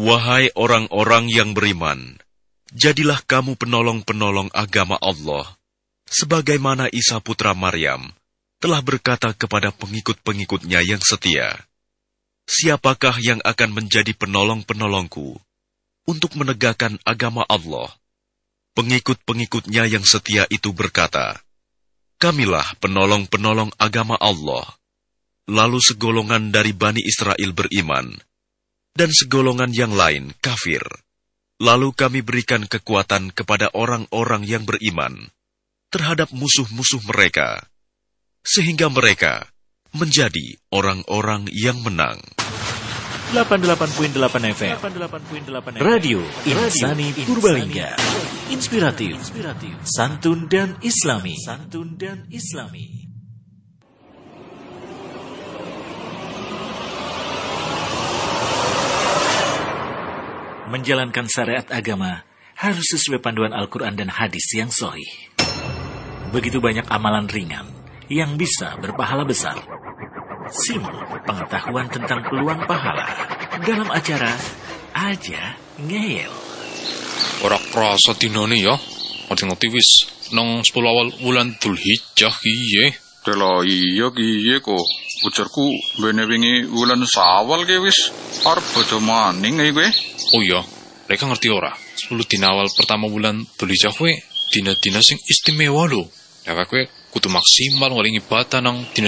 Wahai orang-orang yang beriman, jadilah kamu penolong-penolong agama Allah, sebagaimana Isa putra Maryam telah berkata kepada pengikut-pengikutnya yang setia, "Siapakah yang akan menjadi penolong-penolongku untuk menegakkan agama Allah?" Pengikut-pengikutnya yang setia itu berkata, "Kamilah penolong-penolong agama Allah." Lalu segolongan dari Bani Israel beriman, dan segolongan yang lain kafir. Lalu kami berikan kekuatan kepada orang-orang yang beriman terhadap musuh-musuh mereka, sehingga mereka menjadi orang-orang yang menang. 88.8 FM Radio Insani Purbalingga. Inspiratif, santun dan islami. Menjalankan syariat agama harus sesuai panduan Al-Quran dan hadis yang sahih. Begitu banyak amalan ringan yang bisa berpahala besar. Simak pengetahuan tentang peluang pahala dalam acara Aja Ngeyel. Ora krasa dinane ya. Ngerti-ngerti wis nang 10 awal wulan Dzulhijjah kiye. Dela iya kiye kok. Ujarku bene wingi wulan Sawal ki wis arep bodho maning kowe. Oh iya, mereka ngerti ora? 10 dina awal pertama bulan Dzulhijjah kowe dina-dina sing istimewa lho. Lah kowe kudu maksimal ngori ibadah nang dina